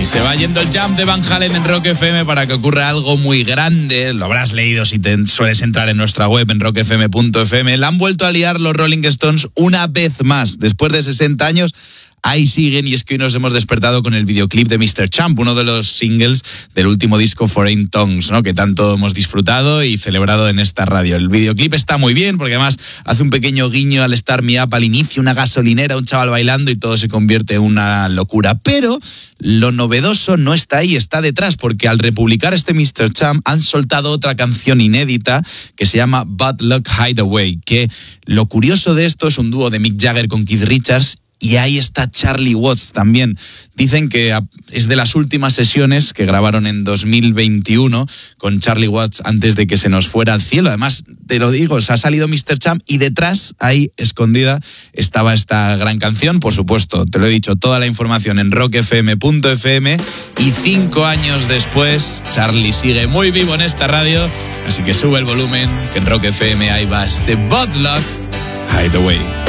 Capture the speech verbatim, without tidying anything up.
Y se va yendo el jump de Van Halen en Rock F M para que ocurra algo muy grande. Lo habrás leído si te sueles entrar en nuestra web en rock f m punto f m. La han vuelto a liar los Rolling Stones una vez más. Después de sesenta años, ahí siguen, y es que hoy nos hemos despertado con el videoclip de mister Champ, uno de los singles del último disco Foreign Tongues, ¿no?, que tanto hemos disfrutado y celebrado en esta radio. El videoclip está muy bien porque además hace un pequeño guiño al Start Me Up al inicio, una gasolinera, un chaval bailando y todo se convierte en una locura. Pero lo novedoso no está ahí, está detrás, porque al republicar este mister Champ han soltado otra canción inédita que se llama Bad Luck Hideaway, que lo curioso de esto es un dúo de Mick Jagger con Keith Richards. Y ahí está Charlie Watts también. Dicen que es de las últimas sesiones que grabaron en dos mil veintiuno con Charlie Watts antes de que se nos fuera al cielo. Además, te lo digo, se ha salido mister Champ y detrás, ahí escondida, estaba esta gran canción. Por supuesto, te lo he dicho, toda la información en rock f m punto f m. Y cinco años después, Charlie sigue muy vivo en esta radio. Así que sube el volumen, que en Rock F M ahí va este Bad Luck Hideaway.